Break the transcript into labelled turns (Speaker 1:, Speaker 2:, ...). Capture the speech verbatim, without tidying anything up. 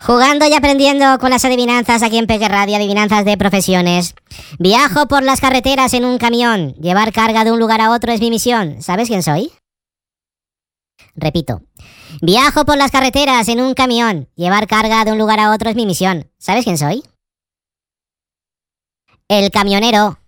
Speaker 1: Jugando y aprendiendo con las adivinanzas aquí en Peque Radio, adivinanzas de profesiones. Viajo por las carreteras en un camión. Llevar carga de un lugar a otro es mi misión. ¿Sabes quién soy? Repito. Viajo por las carreteras en un camión. Llevar carga de un lugar a otro es mi misión. ¿Sabes quién soy? El camionero.